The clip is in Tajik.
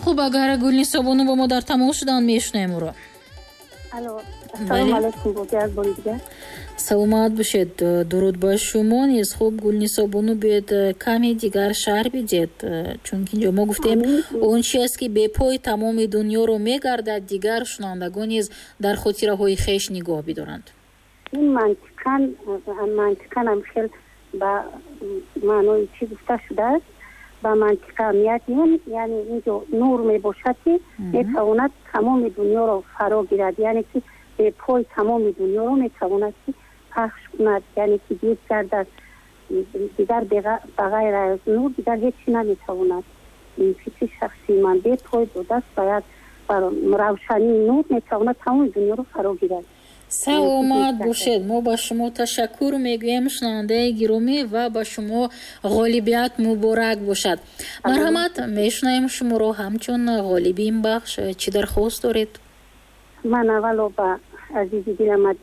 хуб, агар Гулнисо Бону бо мо дар тамос шудан мешунем ӯро. алло, ассалому алайкум. Бояз бори дигар. Саломат бошед. Дуруд ба шумо низ. Хуб, Гулнисо Бону биёед каме дигар шарҳ бидед, чунки инҷо мо гуфтем он чист ки бепои тамоми дунёро мегардад, дигар шунавандагон низ дар хотираҳои хеш нигоҳ бидоранд. ин мантиқан хел ба маънои чӣ гуфта шудааст, ба мантиқамият, яъне инҷо нур мебошад ки метавонад тамоми дунёро фаро гирад, яъне ки бепои тамоми дунёро метавонад ки пахш кунад, яъне ки дид гардад, дигар бағайр аз нур дигар ҳечӣ наметавонад. ин фикри шахсии ман, бепой бо даст бояд ба равшании нур метавонад тамоми дунёро фаро гирад. саломат бошед. мо ба шумо ташаккур мегӯем шунавандаи гиромӣ ва ба шумо ғолибият муборак бошад. марҳамат, мешунавем шуморо ҳамчун ғолибӣ ин бахш. Чӣ дархост доред? ман аввало ба азизи дилам